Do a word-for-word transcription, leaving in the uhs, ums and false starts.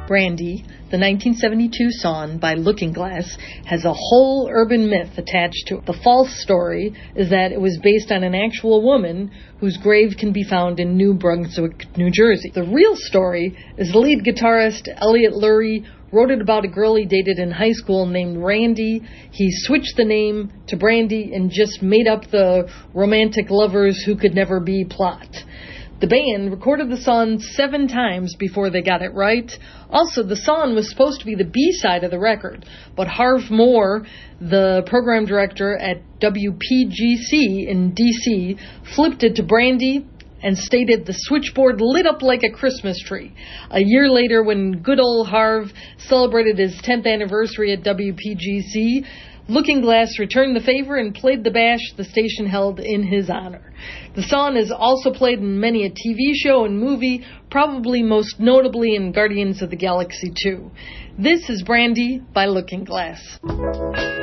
Brandy, the nineteen seventy-two song by Looking Glass, has a whole urban myth attached to it. The false story is that it was based on an actual woman whose grave can be found in New Brunswick, New Jersey. The real story is the lead guitarist Elliot Lurie wrote it about a girl he dated in high school named Randy. He switched the name to Brandy and just made up the romantic lovers who could never be plot. The band recorded the song seven times before they got it right. Also, the song was supposed to be the B-side of the record, but Harv Moore, the program director at W P G C in D C, flipped it to Brandy and stated the switchboard lit up like a Christmas tree. A year later, when good old Harv celebrated his tenth anniversary at W P G C, Looking Glass returned the favor and played the bash the station held in his honor. The song is also played in many a T V show and movie, probably most notably in Guardians of the Galaxy two. This is Brandy by Looking Glass.